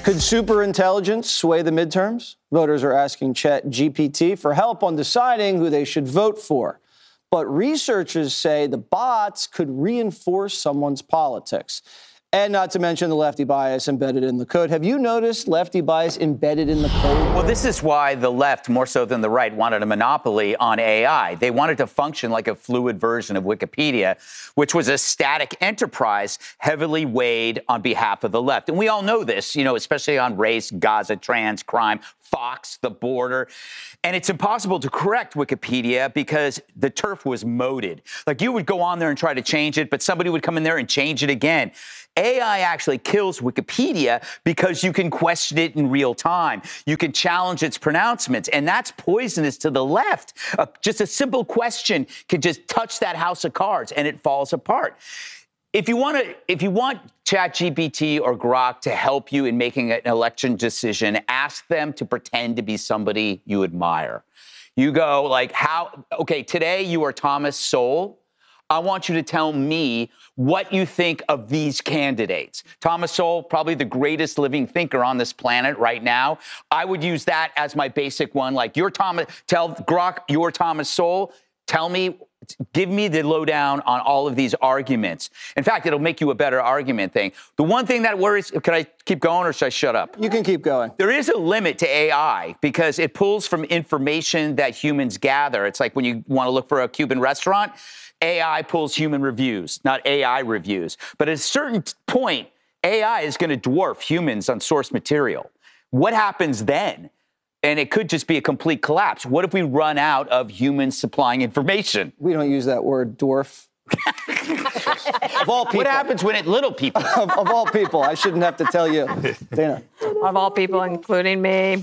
Could superintelligence sway the midterms? Voters are asking ChatGPT for help on deciding who they should vote for. But researchers say the bots could reinforce someone's politics. And not to mention the lefty bias embedded in the code. Have you noticed lefty bias embedded in the code? Well, this is why the left, more so than the right, wanted a monopoly on AI. They wanted to function like a fluid version of Wikipedia, which was a static enterprise heavily weighed on behalf of the left. And we all know this, especially on race, Gaza, trans, crime, Fox, the border. And it's impossible to correct Wikipedia because the turf was moated. Like, you would go on there and try to change it, but somebody would come in there and change it again. AI actually kills Wikipedia because you can question it in real time. You can challenge its pronouncements, and that's poisonous to the left. Just a simple question can just touch that house of cards, and it falls apart. If you want ChatGPT or Grok to help you in making an election decision, ask them to pretend to be somebody you admire. You go like, today you are Thomas Sowell. I want you to tell me what you think of these candidates. Thomas Sowell, probably the greatest living thinker on this planet right now. I would use that as my basic one. Like, tell Grok you're Thomas Sowell. Give me the lowdown on all of these arguments. In fact, it'll make you a better argument thing. The one thing that worries, can I keep going or should I shut up? You can keep going. There is a limit to AI because it pulls from information that humans gather. It's like when you want to look for a Cuban restaurant, AI pulls human reviews, not AI reviews. But at a certain point, AI is going to dwarf humans on source material. What happens then? And it could just be a complete collapse. What if we run out of humans supplying information? We don't use that word, dwarf. Of all people. What happens when little people? of all people. I shouldn't have to tell you. Dana. Of all people, including me.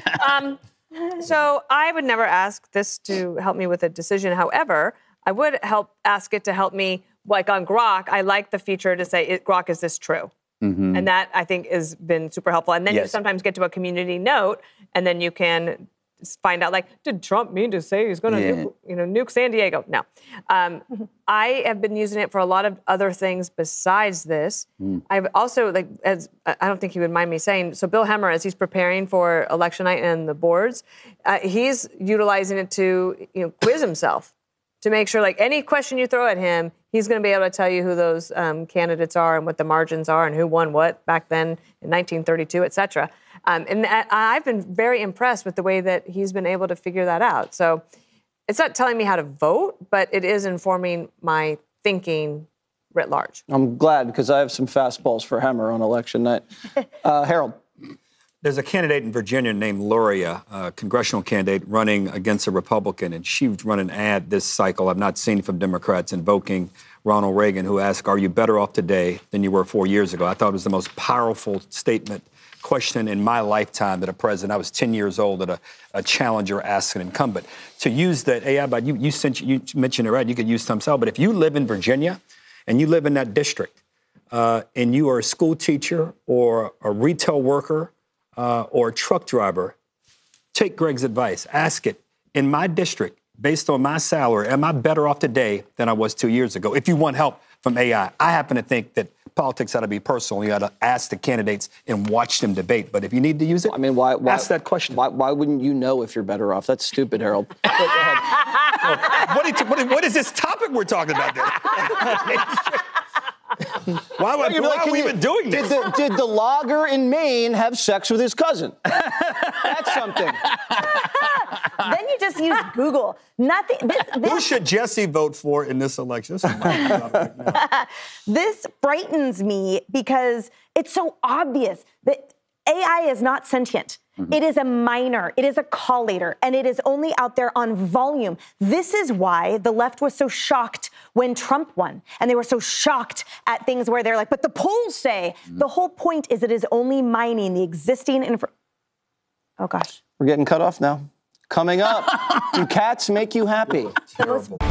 So I would never ask this to help me with a decision. However, I would ask it to help me, like on Grok. I like the feature to say, Grok, is this true? Mm-hmm. And that, I think, has been super helpful. And then you sometimes get to a community note, and then you can find out, like, did Trump mean to say he's going to nuke San Diego? No. I have been using it for a lot of other things besides this. I've also, I don't think he would mind me saying, so Bill Hemmer, as he's preparing for election night and the boards, he's utilizing it to quiz himself, to make sure, like, any question you throw at him, he's going to be able to tell you who those candidates are and what the margins are and who won what back then in 1932, et cetera. And I've been very impressed with the way that he's been able to figure that out. So it's not telling me how to vote, but it is informing my thinking writ large. I'm glad, because I have some fastballs for Hemmer on election night. Harold. There's a candidate in Virginia named Luria, a congressional candidate running against a Republican, and she's run an ad this cycle I've not seen from Democrats invoking Ronald Reagan, who asked, are you better off today than you were 4 years ago? I thought it was the most powerful question in my lifetime that a president, I was 10 years old, that a challenger asked an incumbent. To use that AI, but you mentioned it right, you could use Tom Sowell, but if you live in Virginia and you live in that district and you are a school teacher or a retail worker, or a truck driver, take Greg's advice. Ask it, in my district, based on my salary, am I better off today than I was 2 years ago? If you want help from AI, I happen to think that politics ought to be personal. You got to ask the candidates and watch them debate. But if you need to use it, why ask that question. Why wouldn't you know if you're better off? That's stupid, Harold. Go ahead. What is this topic we're talking about then? Why are we even doing this? Did the logger in Maine have sex with his cousin? That's something. Then you just use Google. Nothing. Who should Jesse vote for in this election? This frightens me because it's so obvious that AI is not sentient. Mm-hmm. It is a miner. It is a collator, and it is only out there on volume. This is why the left was so shocked when Trump won, and they were so shocked at things where they're like, but the polls say. Mm-hmm. The whole point is it is only mining the existing Oh, gosh. We're getting cut off now. Coming up, do cats make you happy?